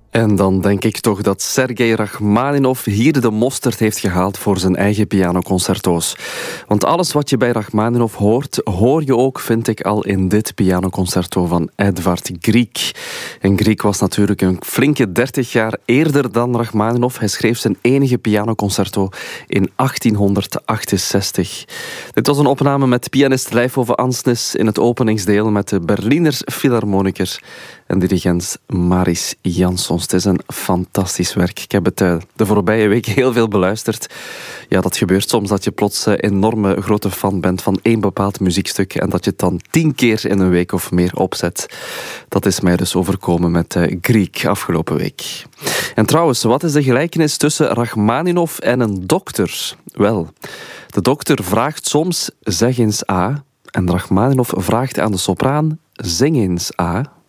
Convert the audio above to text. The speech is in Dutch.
En dan denk ik toch dat Sergei Rachmaninov hier de mosterd heeft gehaald voor zijn eigen pianoconcerto's. Want alles wat je bij Rachmaninov hoort, hoor je ook, vind ik, al in dit pianoconcerto van Edvard Grieg. En Grieg was natuurlijk een flinke 30 jaar eerder dan Rachmaninov. Hij schreef zijn enige pianoconcerto in 1868. Dit was een opname met pianist Leif-Ove Ansnes in het openingsdeel met de Berliner Philharmoniker en dirigent Maris Jansons. Het is een fantastisch werk. Ik heb het de voorbije week heel veel beluisterd. Ja, dat gebeurt soms dat je plots een enorme grote fan bent van één bepaald muziekstuk en dat je het dan 10 keer in een week of meer opzet. Dat is mij dus overkomen met Grieg afgelopen week. En trouwens, wat is de gelijkenis tussen Rachmaninov en een dokter? Wel, de dokter vraagt soms zeg eens A en Rachmaninov vraagt aan de sopraan zing eens A.